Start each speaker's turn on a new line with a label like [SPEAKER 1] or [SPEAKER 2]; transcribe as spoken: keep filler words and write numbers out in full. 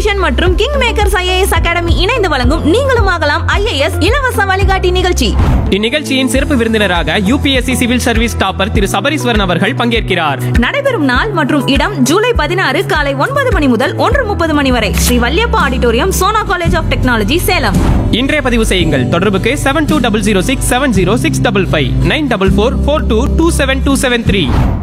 [SPEAKER 1] Institution மற்றும் king makers IAS academy இணைந்து வழங்கும் நீங்களும் ஆகலாம் ஐஏஎஸ் இலவச வழிகாட்டி நிகழ்ச்சி.
[SPEAKER 2] இந்நிகழ்ச்சியின் சிறப்பு விருந்தினராக யூபிஎஸ்சி சிவில் சர்வீஸ் டாப்பர் திரு சபரீஸ்வரன் அவர்கள் பங்கேற்கிறார்.
[SPEAKER 1] நடைபெறும் நாள் மற்றும் இடம் ஜூலை பதினாறு காலை ஒன்பது மணி முதல் ஒன்று முப்பது மணி வரை Sri Valliappa auditorium, Sona college of technology, Salem.
[SPEAKER 2] இன்றைய பதிவு செய்யுங்கள். தொடர்புக்கு seven two double zero six seven zero six double five nine double four four two two seven two seven three.